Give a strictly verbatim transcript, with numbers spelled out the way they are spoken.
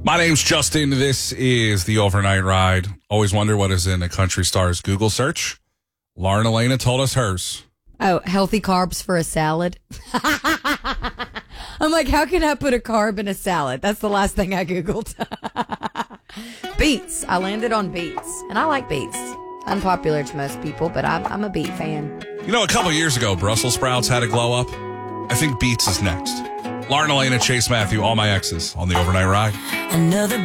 My name's Justin. This is the Overnight Ride. Always wonder what is in a country star's Google search. Lauren Elena told us hers. Oh, healthy carbs for a salad. I'm like, how can I put a carb in a salad? That's the last thing I Googled. Beets. I landed on beets. And I like beets. Unpopular to most people, but I'm, I'm a beet fan. You know, a couple years ago, Brussels sprouts had a glow up. I think beets is next. Lauren Elena, Chase Matthew, all my exes on the Overnight Ride. Another